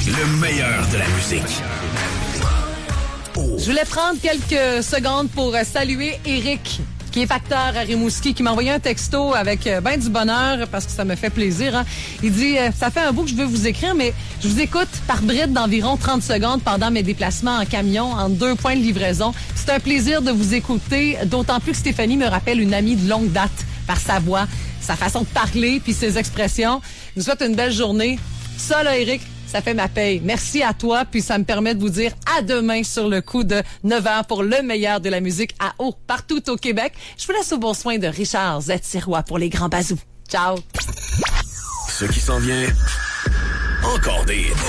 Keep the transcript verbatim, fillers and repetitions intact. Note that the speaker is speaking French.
Le meilleur de la musique. Je voulais prendre quelques secondes pour saluer Eric, qui est facteur à Rimouski, qui m'a envoyé un texto avec ben du bonheur, parce que ça me fait plaisir. Hein. Il dit, ça fait un bout que je veux vous écrire, mais je vous écoute par bride d'environ trente secondes pendant mes déplacements en camion, en deux points de livraison. C'est un plaisir de vous écouter, d'autant plus que Stéphanie me rappelle une amie de longue date par sa voix, sa façon de parler, puis ses expressions. Je vous souhaite une belle journée. Ça, là, Eric, ça fait ma paye. Merci à toi, puis ça me permet de vous dire à demain sur le coup de neuf heures pour le meilleur de la musique à eau partout au Québec. Je vous laisse au bon soin de Richard Z. Sirois pour les grands bazous. Ciao! Ce qui s'en vient, encore des